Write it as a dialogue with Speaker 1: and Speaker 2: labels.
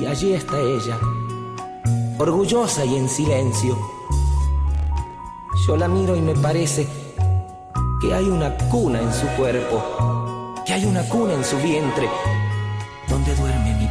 Speaker 1: y allí está ella, orgullosa y en silencio. Yo la miro y me parece que hay una cuna en su cuerpo, que hay una cuna en su vientre, donde duerme mi